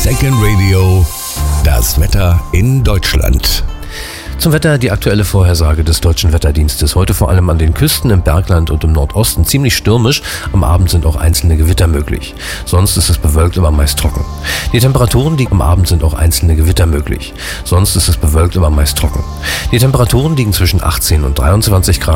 Second Radio, das Wetter in Deutschland. Zum Wetter die aktuelle Vorhersage des Deutschen Wetterdienstes. Heute vor allem an den Küsten, im Bergland und im Nordosten ziemlich stürmisch. Am Abend sind auch einzelne Gewitter möglich. Sonst ist es bewölkt, aber meist trocken. Die Temperaturen liegen am Abend sind auch einzelne Gewitter möglich. Sonst ist es bewölkt, aber meist trocken. Die Temperaturen liegen zwischen 18 und 23 Grad.